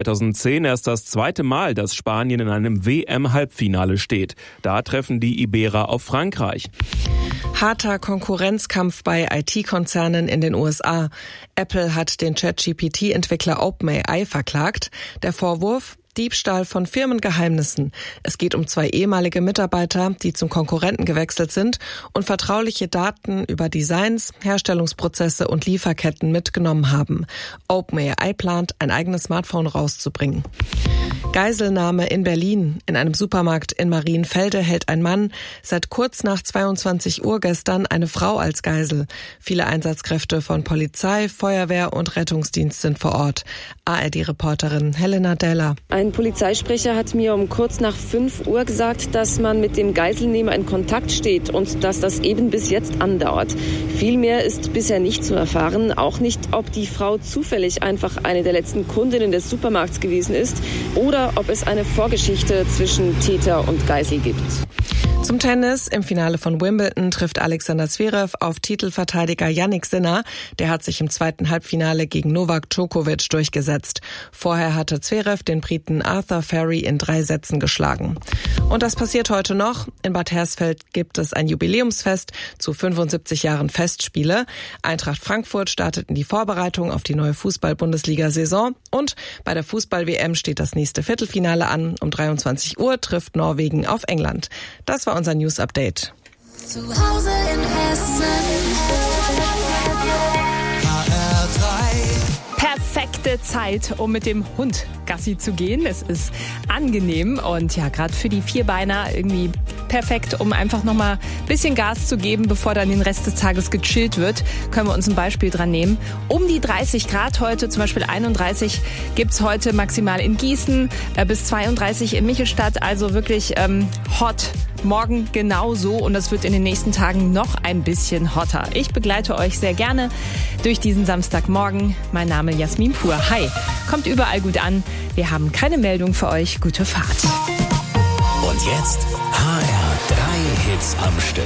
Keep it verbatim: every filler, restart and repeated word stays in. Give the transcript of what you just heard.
zweitausendzehn erst das zweite Mal, dass Spanien in einem W M-Halbfinale steht. Da treffen die Iberer auf Frankreich. Harter Konkurrenzkampf bei I T-Konzernen in den U S A. Apple hat den ChatGP T-Entwickler OpenAI verklagt. Der Vorwurf: Diebstahl von Firmengeheimnissen. Es geht um zwei ehemalige Mitarbeiter, die zum Konkurrenten gewechselt sind und vertrauliche Daten über Designs, Herstellungsprozesse und Lieferketten mitgenommen haben. OpenAI plant, ein eigenes Smartphone rauszubringen. Geiselnahme in Berlin. In einem Supermarkt in Marienfelde hält ein Mann seit kurz nach zweiundzwanzig Uhr gestern eine Frau als Geisel. Viele Einsatzkräfte von Polizei, Feuerwehr und Rettungsdienst sind vor Ort. A R D-Reporterin Helena Della. Ein Polizeisprecher hat mir um kurz nach fünf Uhr gesagt, dass man mit dem Geiselnehmer in Kontakt steht und dass das eben bis jetzt andauert. Viel mehr ist bisher nicht zu erfahren, auch nicht, ob die Frau zufällig einfach eine der letzten Kundinnen des Supermarkts gewesen ist oder ob es eine Vorgeschichte zwischen Täter und Geisel gibt. Zum Tennis. Im Finale von Wimbledon trifft Alexander Zverev auf Titelverteidiger Jannik Sinner. Der hat sich im zweiten Halbfinale gegen Novak Djokovic durchgesetzt. Vorher hatte Zverev den Briten Arthur Ferry in drei Sätzen geschlagen. Und das passiert heute noch. In Bad Hersfeld gibt es ein Jubiläumsfest zu fünfundsiebzig Jahren Festspiele. Eintracht Frankfurt startet in die Vorbereitung auf die neue Fußball-Bundesliga-Saison. Und bei der Fußball-W M steht das nächste Viertelfinale an. Um dreiundzwanzig Uhr trifft Norwegen auf England. Das war unser News-Update. Zu Hause in Hessen. H R drei. Perfekte Zeit, um mit dem Hund Gassi zu gehen. Es ist angenehm und ja, gerade für die Vierbeiner irgendwie perfekt, um einfach nochmal ein bisschen Gas zu geben, bevor dann den Rest des Tages gechillt wird. Können wir uns ein Beispiel dran nehmen. Um die dreißig Grad heute, zum Beispiel einunddreißig, gibt's heute maximal in Gießen, äh, bis zweiunddreißig in Michelstadt, also wirklich ähm, hot. Morgen genauso und das wird in den nächsten Tagen noch ein bisschen hotter. Ich begleite euch sehr gerne durch diesen Samstagmorgen. Mein Name ist Jasmin Pur. Hi, kommt überall gut an. Wir haben keine Meldung für euch. Gute Fahrt. Und jetzt H R drei Hits am Stück.